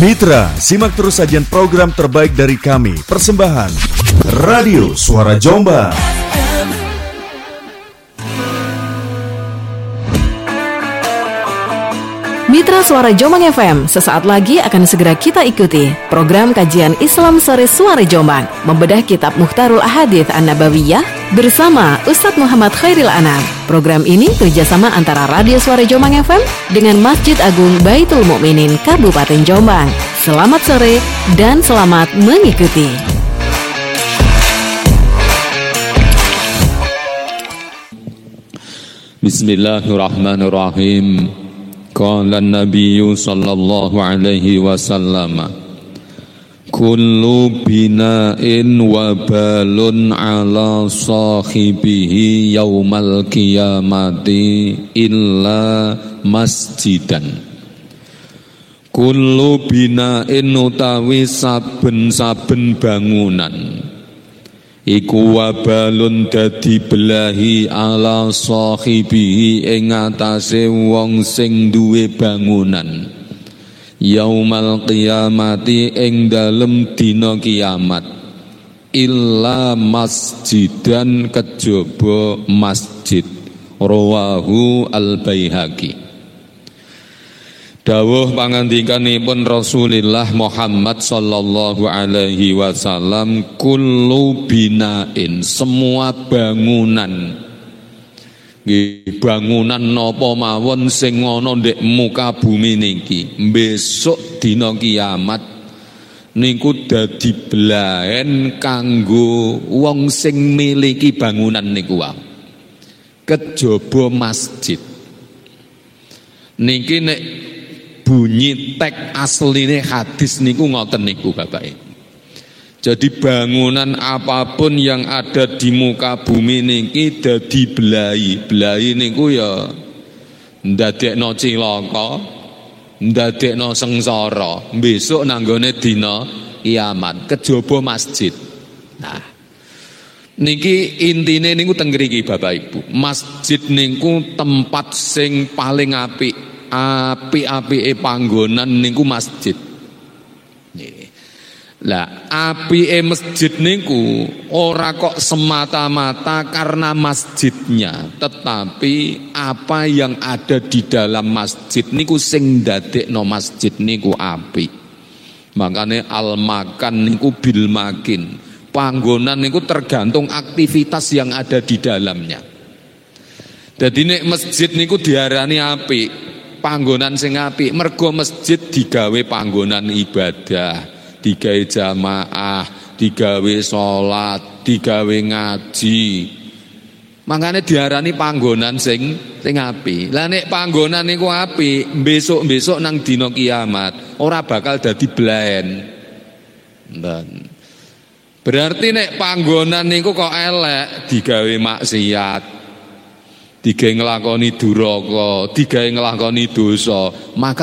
Mitra, simak terus sajian program terbaik dari kami. Persembahan Radio Suara Jombang. Mitra Suara Jombang FM, sesaat lagi akan segera kita ikuti program kajian Islam Sore Suara Jombang, membedah kitab Mukhtarul Ahadits An-Nabawiyah bersama Ustadz Muhammad Khairil Anam. Program ini kerjasama antara Radio Suara Jombang FM dengan Masjid Agung Baitul Mukminin Kabupaten Jombang. Selamat sore dan selamat mengikuti. Bismillahirrahmanirrahim. Qala an-nabiyyu sallallahu alaihi wasallam, kullu bina'in wa balun ala sahibihi yaumal qiyamati illa masjidan. Kullu bina'in utawi saben-saben bangunan iku wabalun dadi belahi ala sahibihi ing atase wong sing duwe bangunan yaumal qiyamati ing dalem dina kiamat illa masjidan kejaba masjid. Rawahu al-Baihaqi. Dawuh pangandikanipun Rasulullah Muhammad sallallahu alaihi wasallam, kullu bina'in, semua bangunan, bangunan napa mawon sing ana ndek muka bumi niki besok dina kiamat niku dadi belahen kanggo wong sing miliki bangunan niku wae kejaba masjid. Niki nek bunyi teks asline hadis niku ngoten niku Bapak Ibu. Jadi bangunan apapun yang ada di muka bumi niki dadi belahi. Belahi niku ya ndadekno cilaka, ndadekno sengsara, besok nanggone dina kiamat kejaba masjid. Nah, niki intine niku teng mriki Bapak Ibu. Masjid niku tempat sing paling apik. Api-apike panggonan niku masjid. Lah, apike masjid niku ora kok semata-mata karena masjidnya, tetapi apa yang ada di dalam masjid niku sing ndadekno masjid niku apik. Makane al-makan niku bil makin. Panggonan niku tergantung aktivitas yang ada di dalamnya. Jadi nek masjid niku diarani apik, panggonan sing apik mergo masjid digawe panggonan ibadah, digawe jamaah, digawe salat, digawe ngaji. Makanya diarani panggonan sing apik. Lah nek panggonan niku apik, besok-besok nang dina kiamat ora bakal dadi belahen. Berarti nek panggonan niku kok elek, digawe maksiat, digawe nglakoni duraka, digawe nglakoni dosa, maka